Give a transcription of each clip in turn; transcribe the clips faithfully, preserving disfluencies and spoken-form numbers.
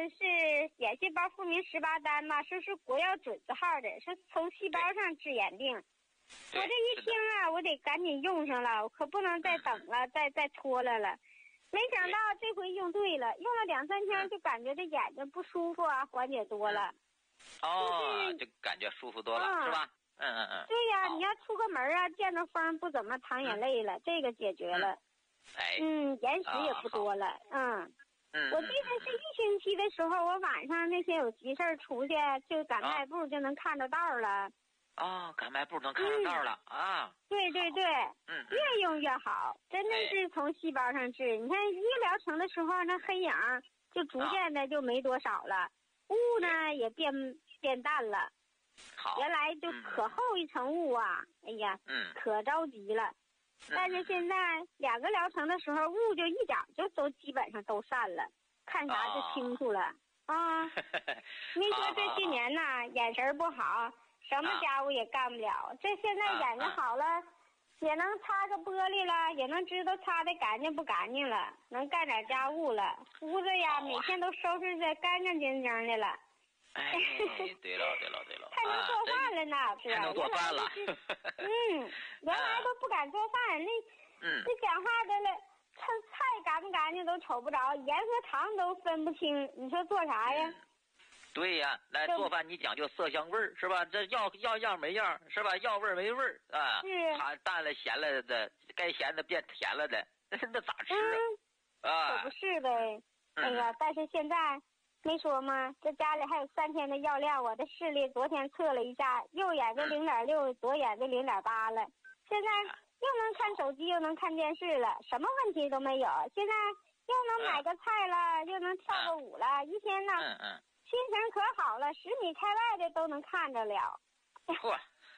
是眼细胞复明十八单嘛，说是国药准字号的，是从细胞上治眼病。我这一听啊，我得赶紧用上了，我可不能再等了，再再拖了了。没想到这回用对了，用了两三天就感觉这眼睛不舒服啊，缓解多了。 哦，就感觉舒服多了，是吧？嗯嗯嗯。 对呀，你要出个门啊，见着风不怎么淌眼泪了，这个解决了。 哎。 嗯，眼屎也不多了。嗯。 嗯。 我记得是一星期的时候，我晚上那些有急事出去，就赶迈步就能看着道了。 哦，赶迈步能看着道了啊！ 对对对， 嗯， 越用越好，真的是从细胞上治。你看一疗程的时候，那黑影就逐渐的就没多少了，雾呢也变变淡了。 好， 原来就可厚一层雾啊！哎呀， 嗯， 可着急了。但是现在两个疗程的时候，雾就一点就都基本上都散了，看啥就清楚了啊！没说这些年呐，眼神不好。什么家务也干不了，啊、这现在眼睛好了，啊、也能擦个玻璃了，也能知道擦的干净不干净了，能干点家务了，屋子呀、啊、每天都收拾的干干净净的了。 哎，对了对了对了， 还能做饭了呢， 啊、 是吧？ 还能做饭了。 嗯，原来都不敢做饭，那嗯， 那讲话的了，菜菜干不干净都瞅不着，盐和糖都分不清，你说做啥呀？ 嗯对呀，来做饭你讲究色香味儿是吧？这要要样没样是吧？要味儿没味儿啊？ 是。 它淡了咸了的，该咸的变甜了的，那咋吃啊？ 嗯、啊，可不是呗。哎呀，嗯、但是现在没说吗？这家里还有三天的药量，我的视力昨天测了一下，右眼的零点六，左眼的零点八了。现在又能看手机，又能看电视了，什么问题都没有。现在又能买个菜了，又能跳个舞了，一天呢。 嗯嗯。 心情可好了，十米开外的都能看着了。 嚯，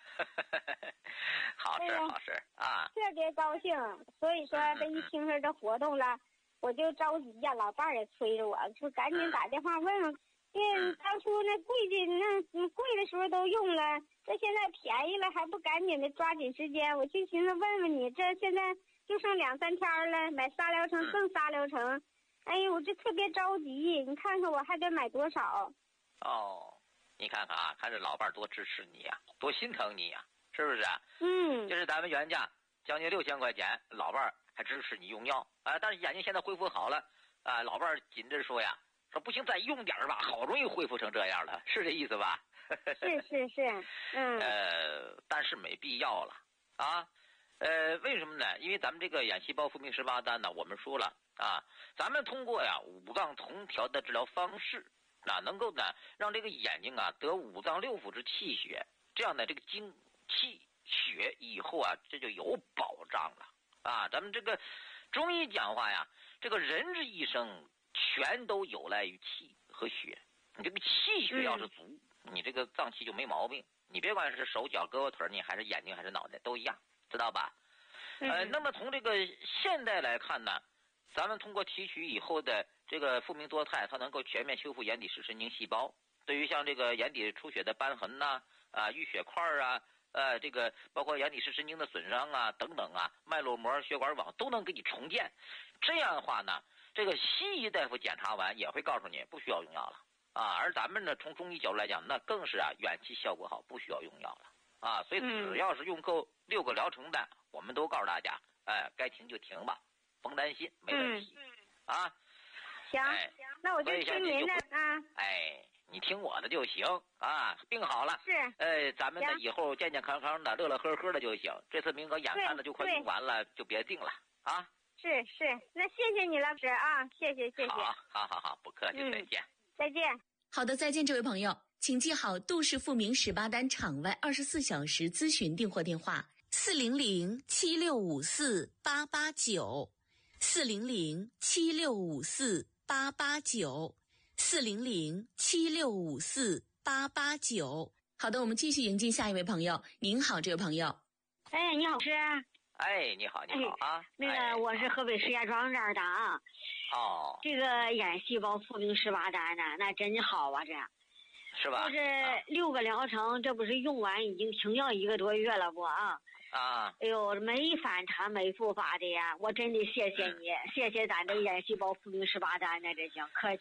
好事好事啊！ 特别高兴，所以说这一听说这活动了，我就着急呀。老伴儿也催着我，就赶紧打电话问问，因为当初那贵的那贵的时候都用了，这现在便宜了还不赶紧的抓紧时间？我就寻思问问你，这现在就剩两三天了，买仨疗程赠仨疗程。哎呦，我这特别着急，你看看我还得买多少？ 哦，你看看啊，看这老伴儿多支持你呀、啊，多心疼你呀、啊，是不是啊？ 嗯， 就是咱们原价将近六千块钱，老伴儿还支持你用药啊。但是眼睛现在恢复好了啊，老伴儿紧着说呀，说不行再用点吧，好容易恢复成这样了，是这意思吧？ 是是是，嗯。 呃，但是没必要了啊。呃，为什么呢？因为咱们这个眼细胞复明十八单呢，我们说了。啊，咱们通过呀五脏同调的治疗方式，啊，能够呢让这个眼睛啊得五脏六腑之气血，这样的这个精气血以后啊这就有保障了啊。咱们这个中医讲话呀，这个人之一生全都有赖于气和血，你这个气血要是足，嗯、你这个脏器就没毛病。你别管是手脚胳膊腿，你还是眼睛还是脑袋都一样，知道吧？ 嗯、 呃，那么从这个现代来看呢。咱们通过提取以后的这个复明多肽，它能够全面修复眼底视神经细胞。对于像这个眼底出血的斑痕呐、啊、啊淤血块啊、呃这个包括眼底视神经的损伤啊等等啊，脉络膜、血管网都能给你重建。这样的话呢，这个西医大夫检查完也会告诉你不需要用药了啊。而咱们呢，从中医角度来讲，那更是啊远期效果好，不需要用药了啊。所以只要是用够六个疗程的，我们都告诉大家，哎，该停就停吧。甭担心，没问题、嗯、啊。 行，哎、那我就听您的啊。 哎，你听我的就行啊。病好了是， 呃，咱们呢以后健健康康的、乐乐呵呵的就行。这次名额眼看着就快用完了，就别定了啊。 是是，那谢谢你了，老师啊，谢谢谢谢。 好，好好好，不客气， 嗯、 再见。 再见。 好的，再见，这位朋友，请记好杜氏复明十八单场外二十四小时咨询订货电话：四零零七六五四八八九。四零零七六五四八八九，四零零七六五四八八九。好的，我们继续迎进下一位朋友。您好，这位朋友。 哎，你好，老师。 哎，你好，你好啊。 哎、那个、哎、我是河北石家庄这儿的啊。 哦。 这个眼细胞复明十八单呢，那真好啊，这。 是吧？ 就是六个疗程，这不是用完已经停药一个多月了不啊？ 啊！ 哎呦，没反弹没复发的呀！我真的谢谢你，嗯、谢谢咱的眼细胞复明十八单呢，这行客气